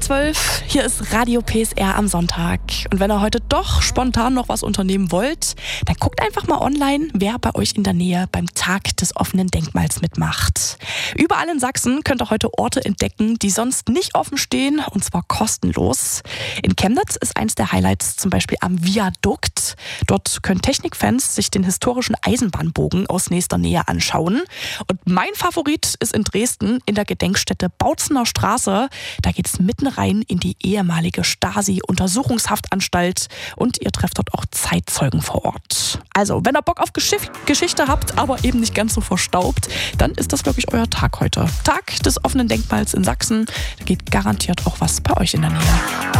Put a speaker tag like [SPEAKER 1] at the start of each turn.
[SPEAKER 1] 12 Uhr, hier ist Radio PSR am Sonntag. Und wenn ihr heute doch spontan noch was unternehmen wollt, dann guckt einfach mal online, wer bei euch in der Nähe beim Tag des offenen Denkmals mitmacht. Überall in Sachsen könnt ihr heute Orte entdecken, die sonst nicht offen stehen, und zwar kostenlos. In Chemnitz ist eins der Highlights zum Beispiel am Viadukt. Dort können Technikfans sich den historischen Eisenbahnbogen aus nächster Nähe anschauen. Und mein Favorit ist in Dresden in der Gedenkstätte Bautzener Straße. Da geht's mitten rein in die ehemalige Stasi-Untersuchungshaftanstalt und ihr trefft dort auch Zeitzeugen vor Ort. Also, wenn ihr Bock auf Geschichte habt, aber eben nicht ganz so verstaubt, dann ist das wirklich euer Tag heute. Tag des offenen Denkmals in Sachsen. Da geht garantiert auch was bei euch in der Nähe.